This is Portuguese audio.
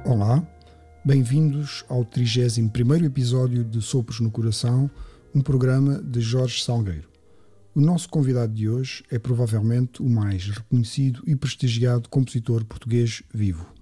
Olá, bem-vindos ao 31º episódio de Sopros no Coração, um programa de Jorge Salgueiro. O nosso convidado de hoje é provavelmente o mais reconhecido e prestigiado compositor português vivo.